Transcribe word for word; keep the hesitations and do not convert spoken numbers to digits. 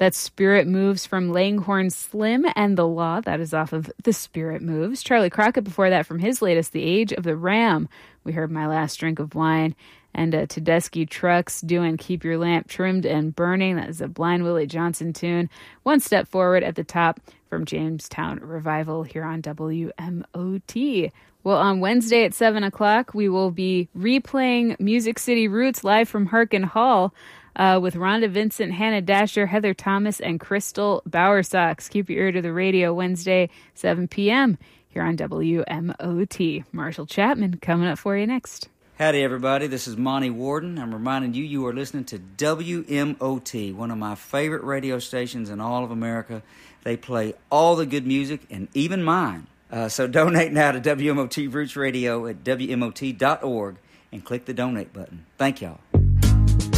That's Spirit Moves from Langhorne Slim and The Law. That is off of The Spirit Moves. Charlie Crockett before that from his latest, The Age of the Ram. We heard My Last Drink of Wine. And uh, Tedeschi Trucks doing Keep Your Lamp Trimmed and Burning. That is a Blind Willie Johnson tune. One Step Forward at the top from Jamestown Revival here on W M O T. Well, on Wednesday at seven o'clock, we will be replaying Music City Roots live from Harkin Hall uh, with Rhonda Vincent, Hannah Dasher, Heather Thomas, and Crystal Bowersox. Keep your ear to the radio Wednesday, seven p.m. here on W M O T. Marshall Chapman coming up for you next. Howdy, everybody. This is Monty Warden. I'm reminding you you are listening to W M O T, one of my favorite radio stations in all of America. They play all the good music, and even mine. Uh, so donate now to W M O T Roots Radio at W M O T dot org and click the donate button. Thank y'all.